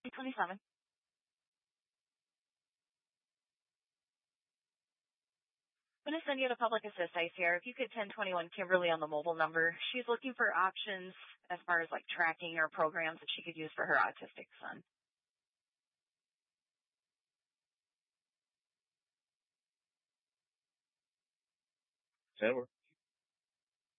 27. I'm going to send you to Public Assist Ice here. If you could 1021 Kimberly on the mobile number. She's looking for options as far as like tracking or programs that she could use for her autistic son. Over.